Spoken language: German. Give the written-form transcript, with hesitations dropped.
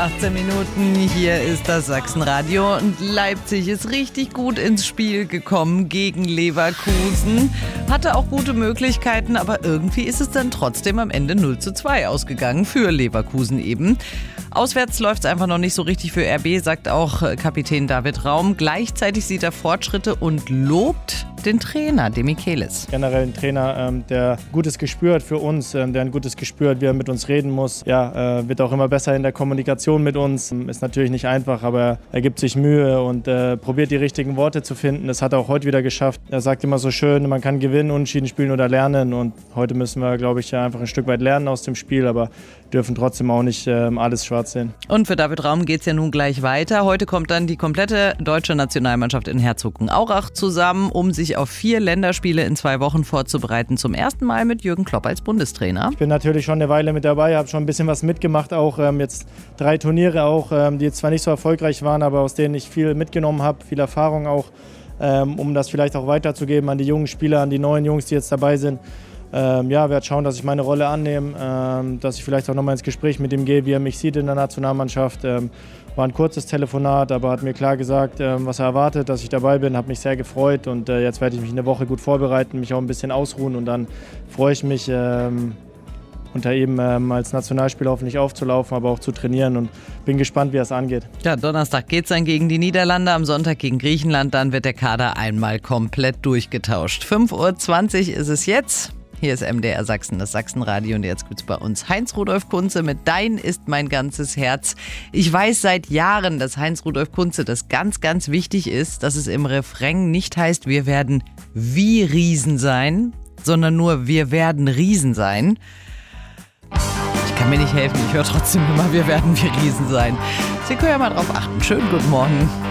18 Minuten. Hier ist das Sachsenradio und Leipzig ist richtig gut ins Spiel gekommen gegen Leverkusen. Hatte auch gute Möglichkeiten, aber irgendwie ist es dann trotzdem am Ende 0:2 ausgegangen für Leverkusen eben. Auswärts läuft es einfach noch nicht so richtig für RB, sagt auch Kapitän David Raum. Gleichzeitig sieht er Fortschritte und lobt den Trainer, De Michelis. Generell ein Trainer, der ein gutes Gespür hat für uns, der ein gutes Gespür hat, wie er mit uns reden muss. Ja, wird auch immer besser in der Kommunikation mit uns. Ist natürlich nicht einfach, aber er gibt sich Mühe und probiert die richtigen Worte zu finden. Das hat er auch heute wieder geschafft. Er sagt immer so schön, man kann gewinnen, unentschieden spielen oder lernen. Und heute müssen wir, glaube ich, einfach ein Stück weit lernen aus dem Spiel, aber dürfen trotzdem auch nicht alles schwarz sehen. Und für David Raum geht es ja nun gleich weiter. Heute kommt dann die komplette deutsche Nationalmannschaft in Herzogenaurach zusammen, um sich auf 4 Länderspiele in 2 Wochen vorzubereiten. Zum ersten Mal mit Jürgen Klopp als Bundestrainer. Ich bin natürlich schon eine Weile mit dabei, habe schon ein bisschen was mitgemacht, auch jetzt 3 Turniere auch, die jetzt zwar nicht so erfolgreich waren, aber aus denen ich viel mitgenommen habe, viel Erfahrung auch, um das vielleicht auch weiterzugeben an die jungen Spieler, an die neuen Jungs, die jetzt dabei sind. Werde schauen, dass ich meine Rolle annehme, dass ich vielleicht auch nochmal ins Gespräch mit ihm gehe, wie er mich sieht in der Nationalmannschaft. War ein kurzes Telefonat, aber hat mir klar gesagt, was er erwartet, dass ich dabei bin, habe mich sehr gefreut und jetzt werde ich mich eine Woche gut vorbereiten, mich auch ein bisschen ausruhen und dann freue ich mich, unter ihm als Nationalspieler hoffentlich aufzulaufen, aber auch zu trainieren und bin gespannt, wie es angeht. Ja, Donnerstag geht es dann gegen die Niederlande, am Sonntag gegen Griechenland, dann wird der Kader einmal komplett durchgetauscht. 5:20 Uhr ist es jetzt. Hier ist MDR Sachsen, das Sachsenradio und jetzt gibt's bei uns Heinz-Rudolf Kunze mit Dein ist mein ganzes Herz. Ich weiß seit Jahren, dass Heinz-Rudolf Kunze das ganz, ganz wichtig ist, dass es im Refrain nicht heißt, wir werden wie Riesen sein, sondern nur wir werden Riesen sein. Ich kann mir nicht helfen, ich höre trotzdem immer, wir werden wie Riesen sein. Sie können ja mal drauf achten. Schönen guten Morgen.